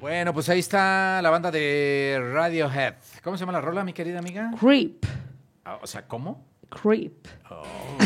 Bueno, pues ahí está la banda de Radiohead. ¿Cómo se llama la rola, mi querida amiga? Creep. O sea, ¿cómo? Creep. Oh.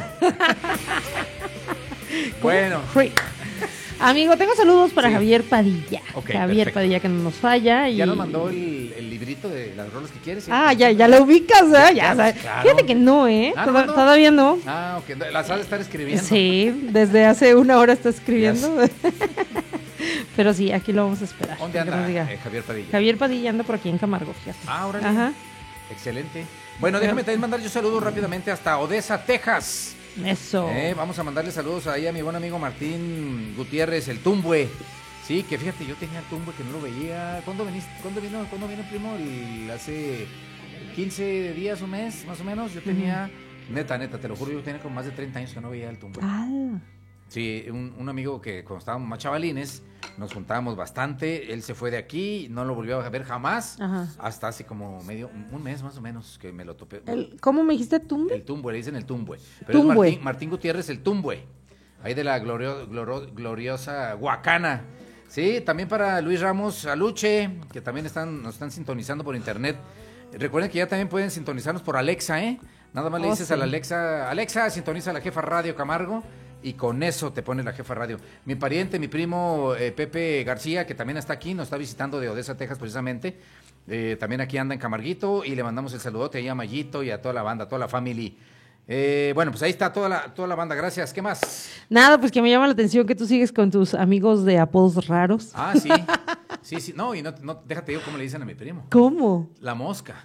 Bueno. Creep. Amigo, tengo saludos para Sí. Javier Padilla. Okay, Javier perfecto. Padilla que no nos falla. Ya nos mandó el librito de las rolas que quieres. ¿Sí? Ya lo ubicas, ¿eh? Ya pues, sabes. claro. Fíjate que no, ¿eh? Ah, ¿no? Todavía no. Ah, ok. Las has de estar escribiendo. Sí, desde hace una hora está escribiendo. Pero sí, aquí lo vamos a esperar. ¿Dónde que nos anda diga. Javier Padilla? Javier Padilla anda por aquí en Camargo, fíjate. Ah, órale. Ajá. Excelente. Bueno, déjame también mandar yo saludos rápidamente hasta Odessa, Texas. Eso. Vamos a mandarle saludos ahí a mi buen amigo Martín Gutiérrez, el Tumbue. Sí, que fíjate, yo tenía el Tumbue que no lo veía. ¿Cuándo vino el primo? Hace 15 días, un mes, más o menos. Yo tenía, neta, te lo juro, yo tenía como más de 30 años que no veía el Tumbue. Ah. Sí, un amigo que cuando estábamos más chavalines, nos juntábamos bastante. Él se fue de aquí, no lo volvió a ver jamás. Ajá. Hasta hace como un mes más o menos que me lo topé. ¿Cómo me dijiste, Tumbe? El Tumbue, le dicen el Tumbue. Pero Tumbue. es Martín Gutiérrez, el Tumbue. Ahí de la gloriosa Huacana. Sí, también para Luis Ramos Aluche, que también nos están sintonizando por internet. Recuerden que ya también pueden sintonizarnos por Alexa, ¿eh? Nada más le dices a la Alexa, sintoniza la Jefa Radio Camargo, y con eso te pone la Jefa Radio. Mi pariente, mi primo Pepe García, que también está aquí, nos está visitando de Odessa, Texas, precisamente. También aquí anda en Camarguito, y le mandamos el saludote ahí a Mayito y a toda la banda, a toda la family. Bueno, pues ahí está toda la banda, gracias. ¿Qué más? Nada, pues que me llama la atención que tú sigues con tus amigos de apodos raros. Ah, sí. Sí, no, y no, déjate digo cómo le dicen a mi primo. ¿Cómo? La mosca.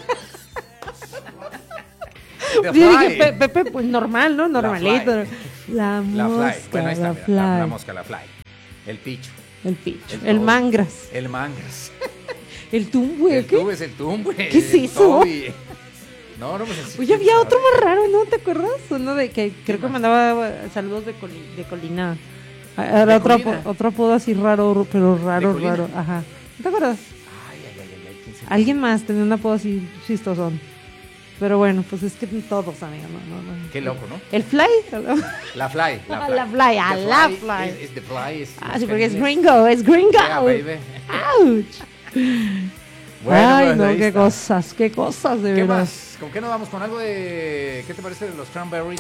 Yo dije, Pepe, pues normal, ¿no? Normalito. La mosca, fly. Bueno, ahí está, mira, la mosca, la fly. El picho. El picho. El mangras. El mangras. El tumbue, El ¿qué? tumbue es el tumbue. ¿Qué es eso? Toby. No, pues Oye, había otro más raro, ¿no? ¿Te acuerdas? Uno de que creo que mandaba saludos de Colina. Era otro apodo así raro, pero raro. Ajá. ¿No te acuerdas? Ay. ¿Quién se Alguien más tenía un apodo así chistosón. Pero bueno, pues es que todos, amigo. No. Qué loco, ¿no? ¿El fly? La fly. La fly. Es the fly. Sí, porque es gringo. Yeah, baby. ¡Ouch! Bueno, ay, pues, no, ahí qué está. cosas, de ¿Qué verdad. más? ¿Con qué nos vamos? ¿Con algo de... ¿Qué te parece de los Cranberries?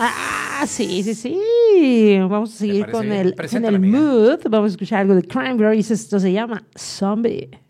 Sí. Vamos a seguir parece con bien? el Preséntala, amiga. mood. Vamos a escuchar algo de Cranberries. Esto se llama Zombie.